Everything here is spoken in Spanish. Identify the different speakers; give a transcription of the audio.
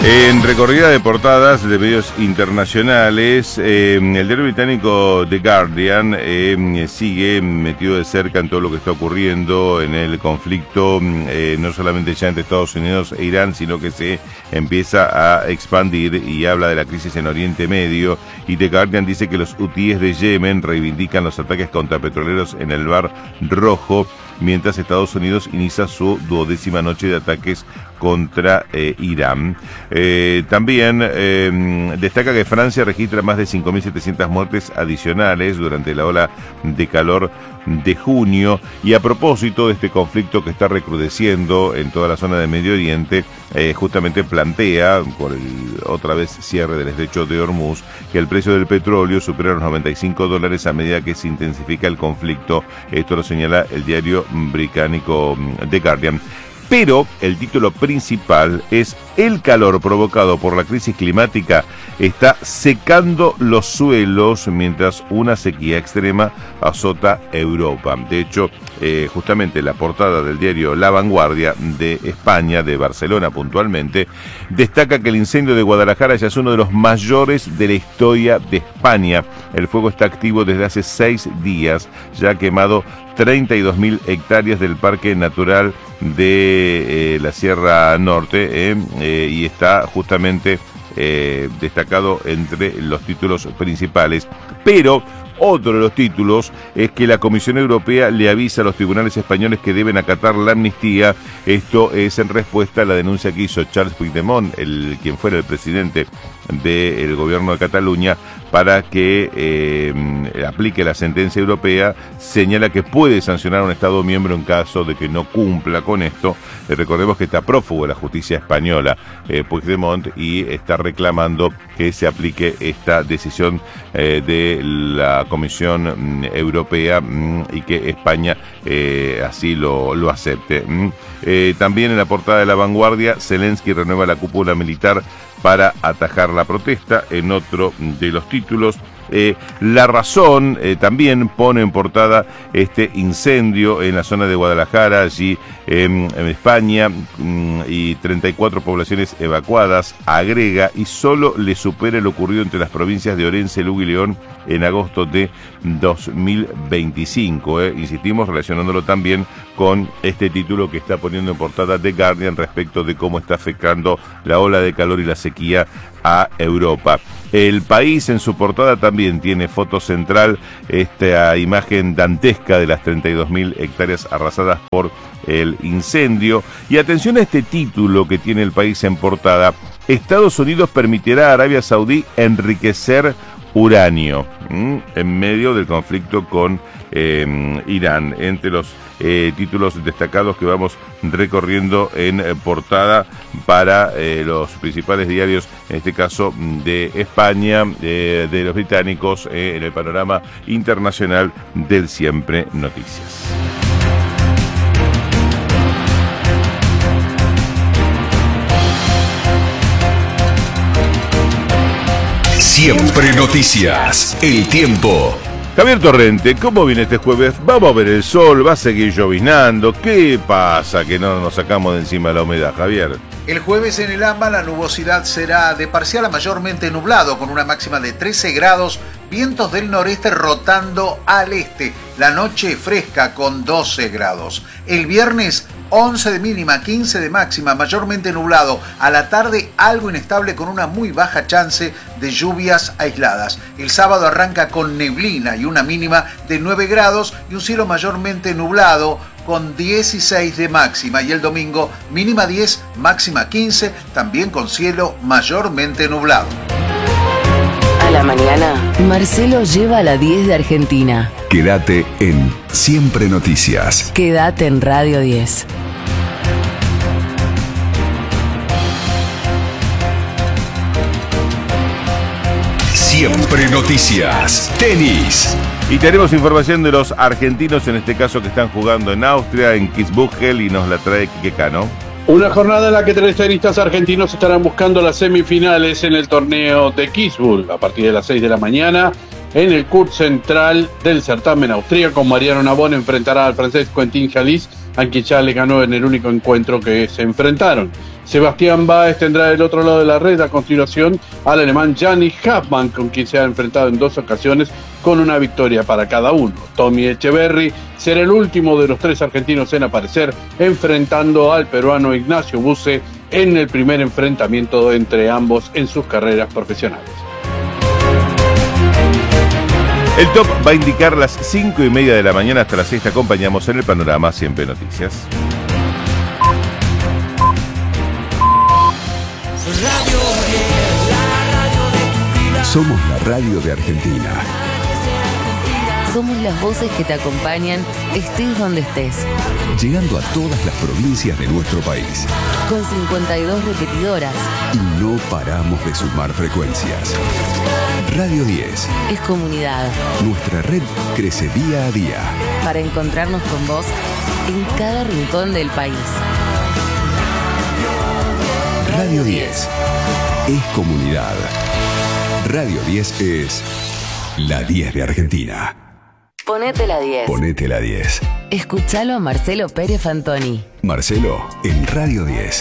Speaker 1: En recorrida de portadas de medios internacionales, el diario británico The Guardian sigue metido de cerca en todo lo que está ocurriendo en el conflicto, no solamente ya entre Estados Unidos e Irán, sino que se empieza a expandir y habla de la crisis en Oriente Medio. Y The Guardian dice que los hutíes de Yemen reivindican los ataques contra petroleros en el Mar Rojo, mientras Estados Unidos inicia su 12ª noche de ataques contra Irán. También destaca que Francia registra más de 5.700 muertes adicionales durante la ola de calor de junio. Y a propósito de este conflicto que está recrudeciendo en toda la zona de Medio Oriente, justamente plantea, por el otra vez cierre del estrecho de Hormuz, que el precio del petróleo supera los $95 a medida que se intensifica el conflicto. Esto lo señala el diario británico The Guardian. Pero el título principal es: el calor provocado por la crisis climática está secando los suelos mientras una sequía extrema azota Europa. De hecho, justamente la portada del diario La Vanguardia de España, de Barcelona puntualmente, destaca que el incendio de Guadalajara ya es uno de los mayores de la historia de España. El fuego está activo desde hace 6 días, ya ha quemado 32.000 hectáreas del Parque Natural de la Sierra Norte, y está justamente destacado entre los títulos principales. Pero otro de los títulos es que la Comisión Europea le avisa a los tribunales españoles que deben acatar la amnistía. Esto es en respuesta a la denuncia que hizo Charles Puigdemont, quien fuera el presidente del gobierno de Cataluña, para que aplique la sentencia europea. Señala que puede sancionar a un Estado miembro en caso de que no cumpla con esto. Recordemos que está prófugo de la justicia española, Puigdemont, y está reclamando que se aplique esta decisión de la Comisión Europea y que España así lo acepte. También en la portada de La Vanguardia, Zelensky renueva la cúpula militar para atajar la protesta. En otro de los títulos, La Razón también pone en portada este incendio en la zona de Guadalajara, allí en España, y 34 poblaciones evacuadas. Agrega: y solo le supera lo ocurrido entre las provincias de Orense, Lugo y León en agosto de 2025. Insistimos, relacionándolo también con este título que está poniendo en portada The Guardian respecto de cómo está afectando la ola de calor y la sequía a Europa. El País en su portada también tiene foto central, esta imagen dantesca de las 32.000 hectáreas arrasadas por el incendio. Y atención a este título que tiene El País en portada: Estados Unidos permitirá a Arabia Saudí enriquecer uranio en medio del conflicto con Irán. Entre los títulos destacados que vamos recorriendo en portada para los principales diarios, en este caso de España, de los británicos, en el panorama internacional del Siempre Noticias.
Speaker 2: Siempre Noticias, el tiempo.
Speaker 1: Javier Torrente, ¿cómo viene este jueves? Vamos a ver el sol, va a seguir lloviznando. ¿Qué pasa que no nos sacamos de encima la humedad, Javier?
Speaker 3: El jueves en el AMBA la nubosidad será de parcial a mayormente nublado, con una máxima de 13 grados, vientos del noreste rotando al este. La noche fresca con 12 grados. El viernes 11 de mínima, 15 de máxima, mayormente nublado. A la tarde algo inestable con una muy baja chance de lluvias aisladas. El sábado arranca con neblina y una mínima de 9 grados y un cielo mayormente nublado con 16 de máxima. Y el domingo mínima 10, máxima 15, también con cielo mayormente nublado.
Speaker 4: A la mañana, Marcelo lleva a la 10 de Argentina.
Speaker 2: Quédate en Siempre Noticias.
Speaker 4: Quédate en Radio 10.
Speaker 2: Siempre Noticias. Tenis.
Speaker 1: Y tenemos información de los argentinos, en este caso que están jugando en Austria, en Kitzbühel, y nos la trae Quique Cano.
Speaker 5: Una jornada en la que 3 tenistas argentinos estarán buscando las semifinales en el torneo de Kitzbühel a partir de las 6 de la mañana. En el CURT central del certamen austríaco, Mariano Navone enfrentará al francés Quentin Halys, a quien ya le ganó en el único encuentro que se enfrentaron. Sebastián Báez tendrá del otro lado de la red a continuación al alemán Yannick Haffmann, con quien se ha enfrentado en 2 ocasiones con una victoria para cada uno. Tommy Echeverry será el último de los 3 argentinos en aparecer, enfrentando al peruano Ignacio Buse en el primer enfrentamiento entre ambos en sus carreras profesionales.
Speaker 1: El top va a indicar las 5:30 de la mañana. Hasta las 6 te acompañamos en el panorama Siempre Noticias.
Speaker 2: Somos la radio de Argentina.
Speaker 4: Somos las voces que te acompañan, estés donde estés.
Speaker 2: Llegando a todas las provincias de nuestro país.
Speaker 4: Con 52 repetidoras.
Speaker 2: Y no paramos de sumar frecuencias. Radio 10.
Speaker 4: Es comunidad.
Speaker 2: Nuestra red crece día a día.
Speaker 4: Para encontrarnos con vos en cada rincón del país.
Speaker 2: Radio 10. Es comunidad. Radio 10 es la 10 de Argentina.
Speaker 4: Ponete la 10.
Speaker 2: Ponete la 10.
Speaker 4: Escuchalo a Marcelo Pérez Fantoni.
Speaker 2: Marcelo en Radio 10.